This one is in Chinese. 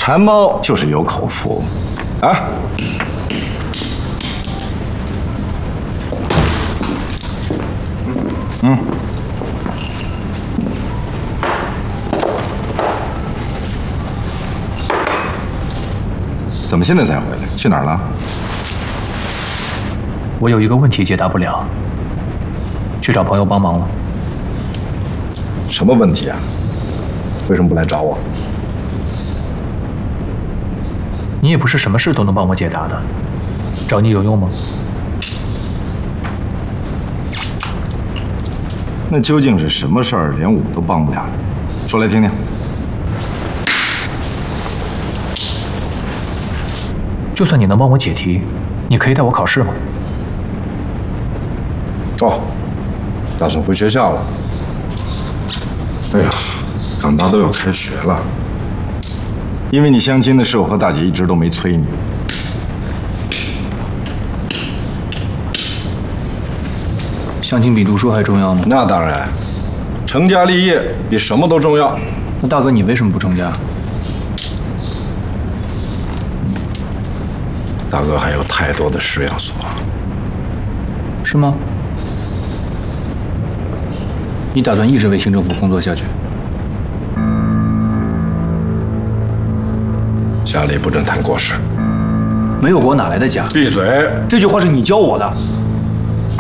馋猫就是有口福，啊！怎么现在才回来？去哪儿了？ 我有一个问题解答不了，去找朋友帮忙了。 什么问题啊？为什么不来找我？ 你也不是什么事都能帮我解答的，找你有用吗？ 那究竟是什么事儿，连我都帮不了你？说来听听。 就算你能帮我解题，你可以带我考试吗？ 哦，打算回学校了。哎呀，港大都要开学了。因为你相亲的事，我和大姐一直都没催你。 相亲比读书还重要吗？ 那当然，成家立业比什么都重要。 那大哥，你为什么不成家？ 大哥还有太多的事要做。 是吗？你打算一直为新政府工作下去？ 家里不准谈国事。 没有国哪来的家？ 闭嘴！ 这句话是你教我的。